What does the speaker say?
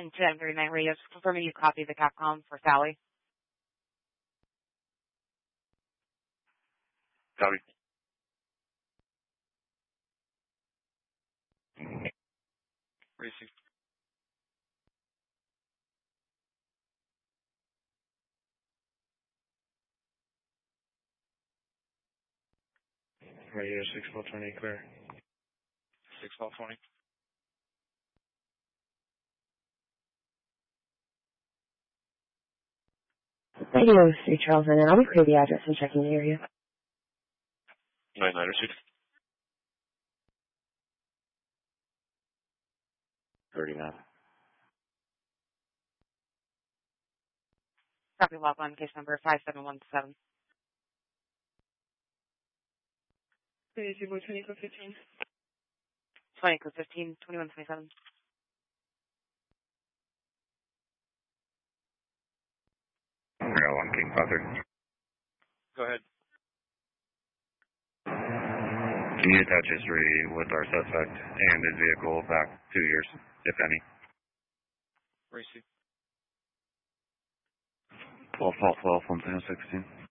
1039 radio, just confirming you copy the Capcom for Sally. Copy. Receive. Radio 6420 clear. 6420. Radio 3 Charles, and I'll be clear the address and checking the area. 996. 39. Copy log on case number 5717. 20 code 15. 20 code 15, 2127. Rail 1 King Father. Go ahead. Can you attach history with our suspect and his vehicle back 2 years, if any? Receive. 12 12 12 1016.